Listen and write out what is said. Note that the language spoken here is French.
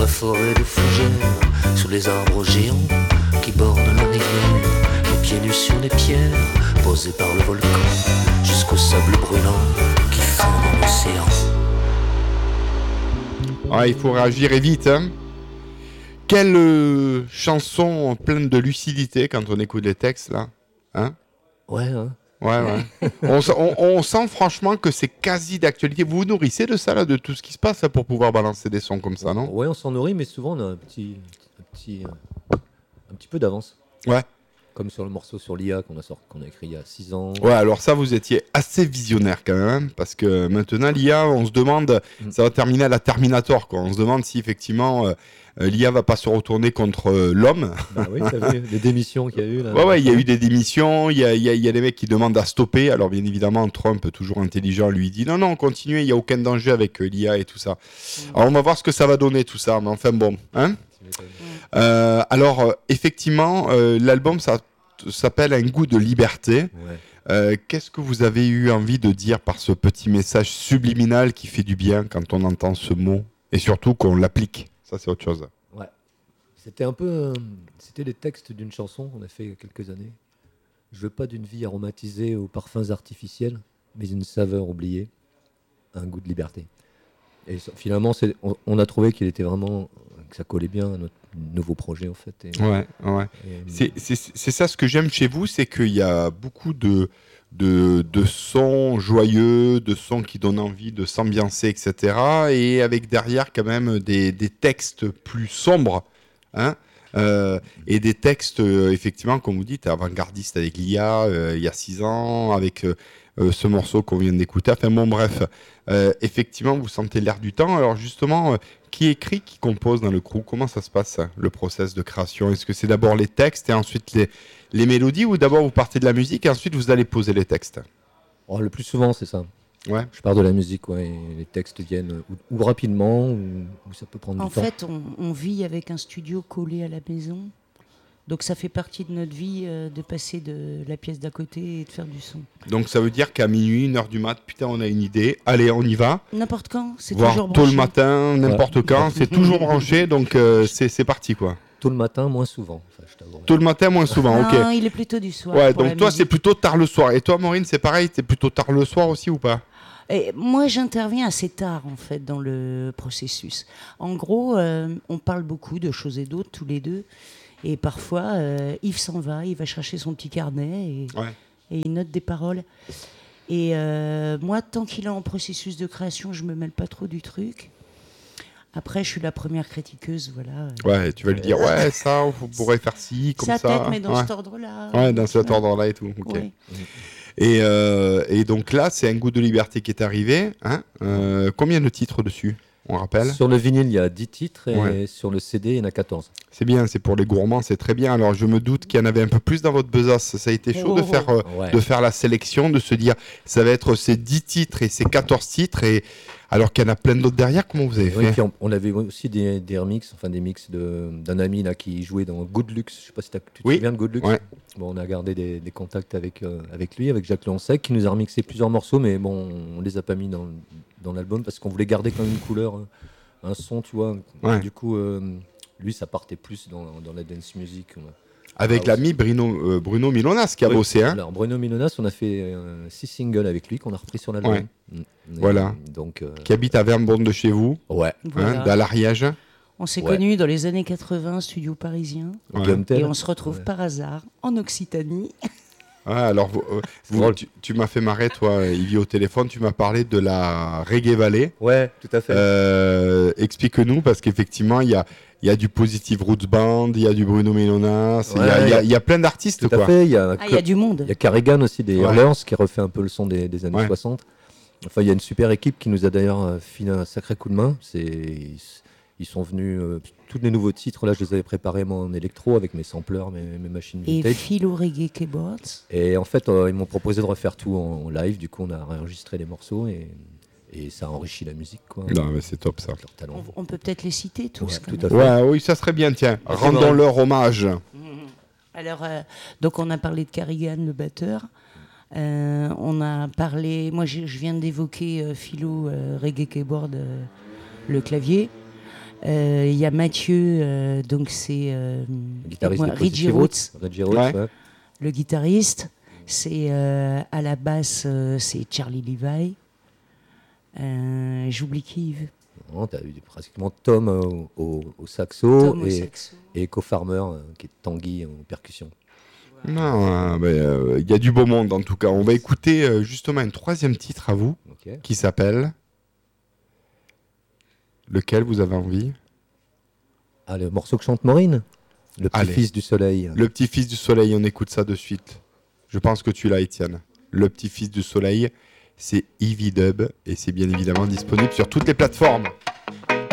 la forêt de fougères, sous les arbres géants qui bordent la rivière, les pieds nus sur les pierres posées par le volcan, jusqu'au sable brûlant qui fond dans l'océan. Ah, il faut réagir et vite, hein. Quelle chanson pleine de lucidité quand on écoute les textes, là, hein. Ouais, hein. Ouais. On sent franchement que c'est quasi d'actualité. Vous vous nourrissez de ça, là, de tout ce qui se passe, là, pour pouvoir balancer des sons comme ça, non? Ouais, on s'en nourrit, mais souvent on a un petit peu d'avance. Ouais. Comme sur le morceau sur l'IA qu'on a écrit il y a 6 ans. Ouais, alors ça, vous étiez assez visionnaire quand même, parce que maintenant, l'IA, on se demande, ça va terminer à la Terminator, quoi. On se demande si effectivement l'IA va pas se retourner contre l'homme. Bah oui, t'as vu les démissions qu'il y a eu là. Ouais, il y a eu des démissions, il y a des mecs qui demandent à stopper. Alors bien évidemment, Trump, toujours intelligent, lui dit non, continuez, il n'y a aucun danger avec l'IA et tout ça. Alors on va voir ce que ça va donner tout ça, mais enfin bon, hein. Alors effectivement, l'album ça s'appelle Un goût de liberté. Ouais. Qu'est-ce que vous avez eu envie de dire par ce petit message subliminal qui fait du bien quand on entend ce mot et surtout qu'on l'applique? Ça, c'est autre chose. Ouais. C'était les textes d'une chanson qu'on a fait il y a quelques années. Je veux pas d'une vie aromatisée aux parfums artificiels, mais une saveur oubliée, un goût de liberté. Et finalement, on a trouvé qu'il était vraiment, que ça collait bien à notre nouveau projet en fait. Ouais. C'est ça ce que j'aime chez vous, c'est qu'il y a beaucoup de sons joyeux, de sons qui donnent envie de s'ambiancer, etc. Et avec derrière quand même des textes plus sombres, hein, et des textes, effectivement, comme vous dites, avant-gardistes avec l'IA, il y a 6 ans, avec ce morceau qu'on vient d'écouter. Enfin bon, bref, effectivement, vous sentez l'air du temps. Alors justement, qui écrit, qui compose dans le crew? Comment ça se passe, le process de création? Est-ce que c'est d'abord les textes et ensuite les mélodies, ou d'abord vous partez de la musique et ensuite vous allez poser les textes? Oh, le plus souvent, c'est ça. Ouais. Je pars de la musique, ouais, et les textes viennent ou rapidement, ou ça peut prendre En du temps. fait, on vit avec un studio collé à la maison. Donc ça fait partie de notre vie de passer de la pièce d'à côté et de faire du son. Donc ça veut dire qu'à minuit, 1h du mat, putain, on a une idée, allez, on y va. N'importe quand, c'est Voire toujours tôt branché. le matin, n'importe quand, c'est toujours branché, donc c'est parti, quoi. Tôt le matin, moins souvent. Enfin, je t'avoue. Tôt le matin, moins souvent, ok. Non, il est plutôt du soir. Ouais, pour donc la toi, musique. c'est plutôt tard le soir. Et toi, Maureen, c'est pareil, t'es plutôt tard le soir aussi ou pas? Et moi, j'interviens assez tard, en fait, dans le processus. En gros, on parle beaucoup de choses et d'autres, tous les deux. Et parfois, Yves s'en va, il va chercher son petit carnet et il note des paroles. Et moi, tant qu'il est en processus de création, je me mêle pas trop du truc. Après, je suis la première critiqueuse, voilà. Ouais, tu vas lui dire, ouais, ça, vous pourrez faire ci, comme ça. Sa tête, mais dans cet ordre-là. Ouais, dans cet ordre-là et tout, ok. Ouais. Et donc là, c'est Un goût de liberté qui est arrivé. Hein, combien de titres dessus, on rappelle? Sur le vinyle, il y a 10 titres et Ouais. sur le CD, il y en a 14. C'est bien, c'est pour les gourmands, c'est très bien. Alors je me doute qu'il y en avait un peu plus dans votre besace. Ça a été chaud Ouais. de faire la sélection, de se dire, ça va être ces 10 titres et ces 14 titres, et alors qu'il y en a plein d'autres derrière. Comment vous avez Oui, fait? puis on avait aussi des remixes, enfin des mix d'un ami là, qui jouait dans Good Lux. Je sais pas si tu te souviens de Good Lux. Ouais. Bon, on a gardé des contacts avec lui, avec Jacques Lansec, qui nous a remixé plusieurs morceaux, mais bon, on les a pas mis dans l'album parce qu'on voulait garder quand même une couleur, un son, tu vois. Ouais. Du coup, lui, ça partait plus dans la dance music. Avec l'ami Bruno Milonas qui a bossé. Hein. Alors, Bruno Milonas, on a fait 6 singles avec lui qu'on a repris sur l'album. Ouais. Voilà. Donc, qui habite à Vernborn de chez vous. Ouais. Voilà. Dans l'Ariège. On s'est connus dans les années 80, studio parisien. Ouais. Et on se retrouve par hasard en Occitanie. Alors, tu m'as fait marrer, toi, Yvi, au téléphone. Tu m'as parlé de la Reggae Valley. Ouais, tout à fait. Explique-nous, parce qu'effectivement, il y a du Positive Roots Band, il y a du Bruno Milonas, il y a plein d'artistes. Tout à fait. Il y a du monde. Il y a Carrigan aussi, des Hurlers, qui refait un peu le son des années 60. Enfin, il y a une super équipe qui nous a d'ailleurs filé un sacré coup de main. Ils sont venus, tous les nouveaux titres, là, je les avais préparés moi en électro avec mes sampleurs, mes machines vintage. Et Philo Reggae Keyboards. Et en fait, ils m'ont proposé de refaire tout en live. Du coup, on a réenregistré les morceaux et ça a enrichi la musique, quoi. Non, mais c'est top ça. On peut peut-être les citer tous. Tout à fait. Oui, ça serait bien, tiens. Rendons-leur hommage. Alors, donc on a parlé de Carrigan, le batteur. On a parlé, moi je viens d'évoquer Philo Reggae Keyboard, le clavier. Il y a Mathieu, donc c'est Le guitariste de Reggie Positive Roots, Reggie Roots, Ouais. ouais. le guitariste. C'est à la basse, c'est Charlie Levi. J'oublie qui, Yves. Non, t'as eu pratiquement Tom au saxo Tom au saxo. et Echo Farmer qui est Tanguy en percussion. Non, mais il y a du beau monde en tout cas. On va écouter justement un troisième titre à vous Ok. qui s'appelle. Lequel vous avez envie? Ah, le morceau que chante Maureen, le Allez. petit-fils du soleil. Le petit-fils du soleil, on écoute ça de suite. Je pense que tu l'as, Étienne. Le petit-fils du soleil, c'est Ivy Dub et c'est bien évidemment disponible sur toutes les plateformes.